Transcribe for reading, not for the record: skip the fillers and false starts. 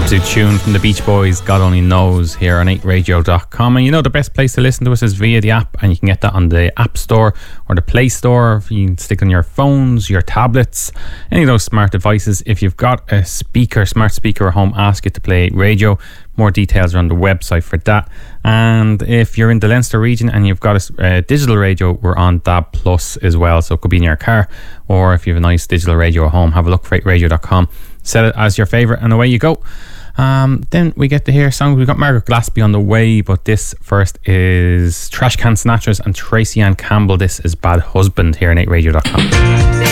Absolute tune from the Beach Boys, God Only Knows, here on 8radio.com. And you know the best place to listen to us is via the app, and you can get that on the App Store or the Play Store. You can stick on your phones, your tablets, any of those smart devices. If you've got a smart speaker at home, ask it to play radio. More details are on the website for that. And if you're in the Leinster region and you've got a digital radio, we're on DAB Plus as well, so it could be in your car, or if you have a nice digital radio at home, have a look for 8radio.com, set it as your favourite, and away you go. Then we get to hear songs. We've got Margaret Glaspie on the way, but this first is Trashcan Sinatras and Tracy Ann Campbell. This is Bad Husband here on 8radio.com.